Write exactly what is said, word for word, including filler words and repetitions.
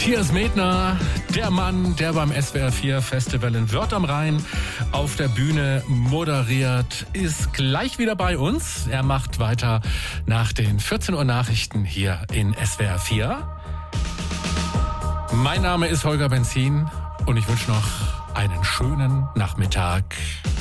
Matthias Medner, der Mann, der beim S W R vier Festival in Wörth am Rhein auf der Bühne moderiert, ist gleich wieder bei uns. Er macht weiter nach den vierzehn Uhr Nachrichten hier in S W R vier. Mein Name ist Holger Benzin und ich wünsche noch einen schönen Nachmittag.